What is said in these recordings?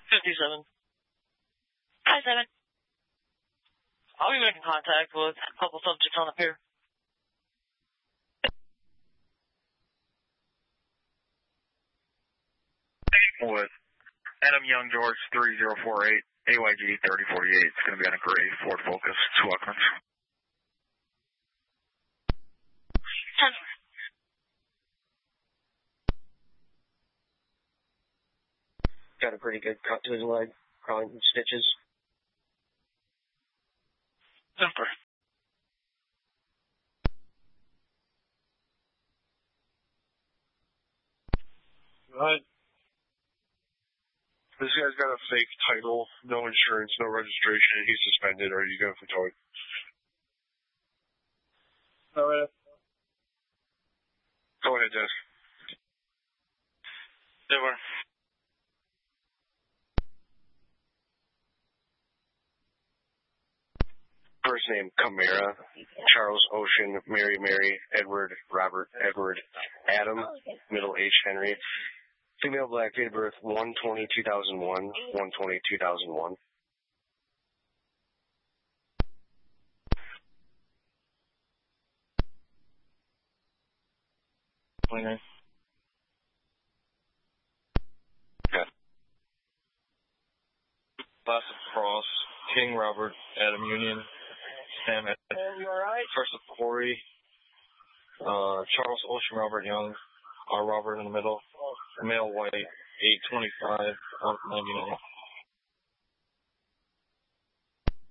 57. Hi, 7. I'll be making contact with a couple subjects on the pier. With Adam Young, George 3048, AYG 3048. It's going to be on a gray Ford Focus, 2 occurrence. 10. Got a pretty good cut to his leg, crawling some stitches. 10. Right. This guy's got a fake title, no insurance, no registration, and he's suspended. Are you going for towing? All right. Go ahead, Desk. Over. First name, Camara, Charles Ocean, Mary, Edward, Robert, Edward, Adam, middle H, Henry. Female black, date of birth, 1/20/2001, 1/20/2001. Okay. Last of Cross, King Robert, Adam Union, Sam Ed, First of Corey, Charles Ocean Robert Young, R. Robert in the middle, male white, 825, 99.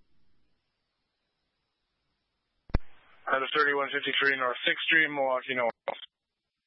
Out of 3153 North 6th Street, Milwaukee, North.